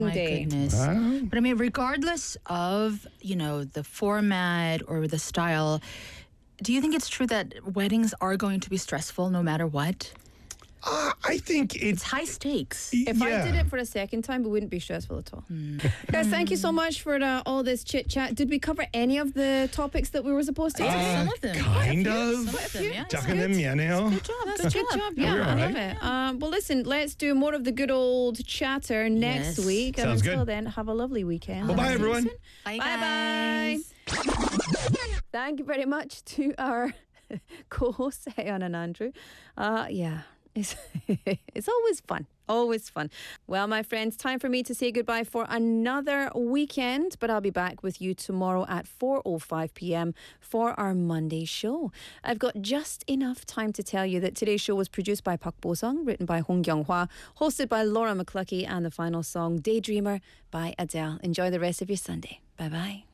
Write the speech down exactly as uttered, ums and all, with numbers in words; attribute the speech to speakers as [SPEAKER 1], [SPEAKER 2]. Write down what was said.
[SPEAKER 1] My
[SPEAKER 2] day.
[SPEAKER 1] goodness.
[SPEAKER 3] Wow.
[SPEAKER 1] But I mean, regardless of, you know, the format or the style, do you think it's true that weddings are going to be stressful no matter what?
[SPEAKER 3] Uh, I think
[SPEAKER 1] It's
[SPEAKER 3] it's
[SPEAKER 1] high stakes.
[SPEAKER 2] If
[SPEAKER 3] yeah.
[SPEAKER 2] I did it for a second time, it wouldn't be stressful at all. Guys, thank you so much for uh, all this chit chat. Did we cover any of the topics that we were supposed to?
[SPEAKER 1] Yeah,
[SPEAKER 2] do?
[SPEAKER 1] some of them.
[SPEAKER 3] kind
[SPEAKER 1] Some
[SPEAKER 3] of.
[SPEAKER 1] of them, yeah.
[SPEAKER 3] Ducking them, you know.
[SPEAKER 1] Good job.
[SPEAKER 2] That's
[SPEAKER 1] Good
[SPEAKER 2] a good
[SPEAKER 1] job.
[SPEAKER 2] job. Yeah,
[SPEAKER 3] You're
[SPEAKER 2] I
[SPEAKER 3] all
[SPEAKER 2] love
[SPEAKER 3] right.
[SPEAKER 2] it. Um, well, listen, let's do more of the good old chatter next
[SPEAKER 1] Yes.
[SPEAKER 2] week. And
[SPEAKER 3] Sounds
[SPEAKER 2] until
[SPEAKER 3] good.
[SPEAKER 2] then, have a lovely weekend.
[SPEAKER 3] Bye-bye,
[SPEAKER 2] See you
[SPEAKER 3] everyone.
[SPEAKER 2] soon.
[SPEAKER 1] Bye,
[SPEAKER 2] Bye-bye.
[SPEAKER 1] guys.
[SPEAKER 2] Thank you very much to our co-hosts, Heon and Andrew. Uh, yeah, it's, it's always fun. Always fun. Well, my friends, time for me to say goodbye for another weekend, but I'll be back with you tomorrow at four oh five p.m. for our Monday show. I've got just enough time to tell you that today's show was produced by Park Bo-sung, written by Hong Kyung-hwa, hosted by Laura McCluckey, and the final song, Daydreamer, by Adele. Enjoy the rest of your Sunday. Bye-bye.